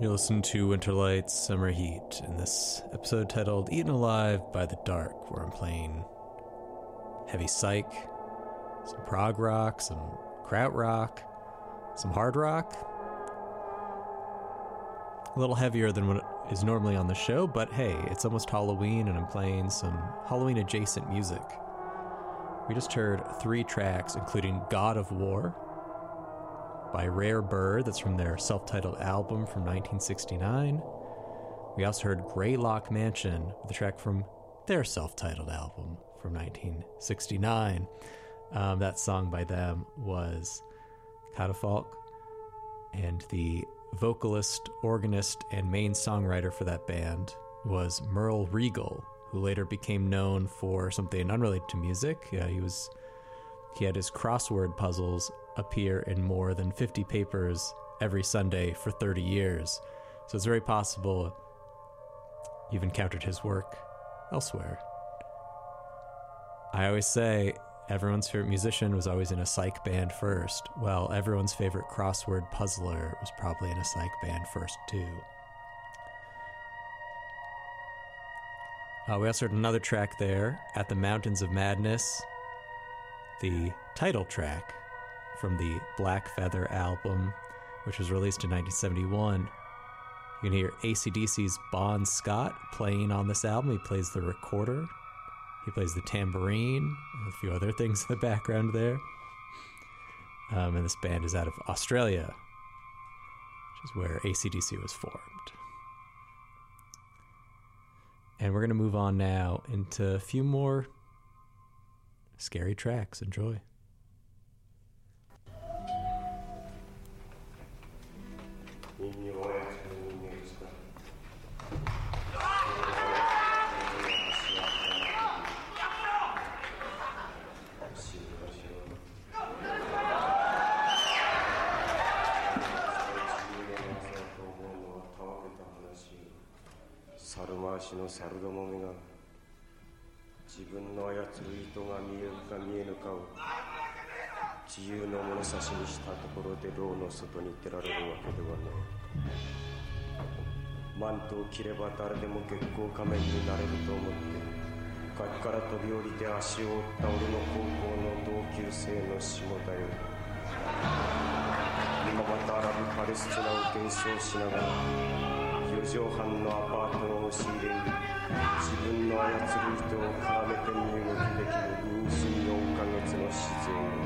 You listen to Winterlight's Summer Heat in this episode titled Eaten Alive by the Dark, where I'm playing heavy psych, some prog rock, some krautrock, some hard rock. A little heavier than what is normally on the show, but hey, it's almost Halloween and I'm playing some Halloween adjacent music. We just heard 3 tracks, including God of War by Rare Bird, that's from their self-titled album from 1969. We also heard Greylock Mansion with a track from their self-titled album from 1969. That song by them was Catafalque, and the vocalist, organist, and main songwriter for that band was Merle Regal, who later became known for something unrelated to music. He had his crossword puzzles appear in more than 50 papers every Sunday for 30 years. So it's very possible you've encountered his work elsewhere. I always say everyone's favorite musician was always in a psych band first. Well, everyone's favorite crossword puzzler was probably in a psych band first too. We also heard another track there, At the Mountains of Madness, the title track from the Black Feather album, which was released in 1971. You can hear AC/DC's Bon Scott playing on this album. He plays the recorder, he plays the tambourine, and a few other things in the background there. And this band is out of Australia, which is where AC/DC was formed. And we're going to move on now into a few more scary tracks. Enjoy. 私の猿どもめが自分の操る意図が見えるか見えぬかを自由の物差しにしたところで牢の外に出られるわけではない。マントを着れば誰でも月光仮面になれると思って崖から飛び降りて足を折った俺の高校の同級生の下だよ。今またアラブパレスチナを検証しながら4畳半のアパートの押し入れに自分の操る人を絡めて身動きできる妊娠4ヶ月の自然